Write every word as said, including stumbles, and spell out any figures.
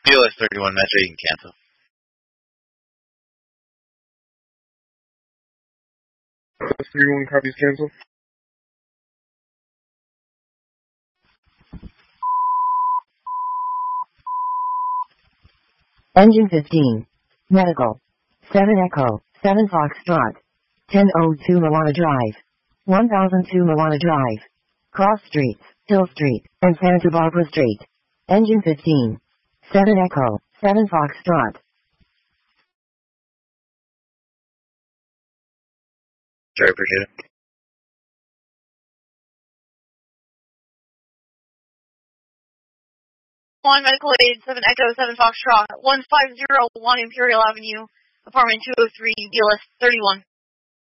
B L S thirty-one, Metro, you can cancel. thirty-one copies cancel. Engine fifteen. Medical. seven Echo. seven Foxtrot. ten oh two Moana Drive. one thousand two Moana Drive. Cross Streets, Hill Street, and Santa Barbara Street. Engine fifteen. seven Echo. seven Foxtrot. Sure, appreciate it. One Medical Aid, seven Echo, seven Foxtrot, one five zero one Imperial Avenue, apartment two oh three, B L S thirty-one.